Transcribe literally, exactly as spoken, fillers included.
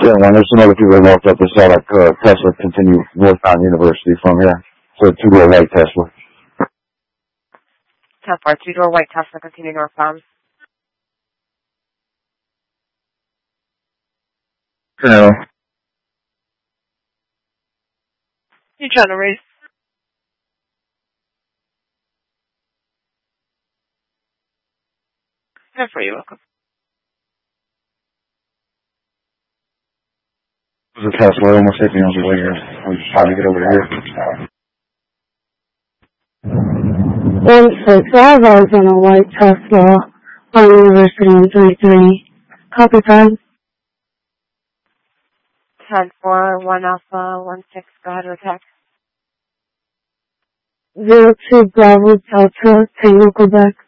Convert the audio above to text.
ten one, there's some other people that walked up that saw that uh, Tesla continue northbound University from here. So two-door white Tesla. ten four, two-door white Tesla continue northbound. No. You trying to raise? ten four, you're welcome. It was a Tesla, almost hit me on the way here. I was trying to get over here. One six, five hours on a white Tesla on University on three three. Copy time. ten four, one Alpha, one six, go ahead with text. Zero two Bravo Delta, Tango Quebec.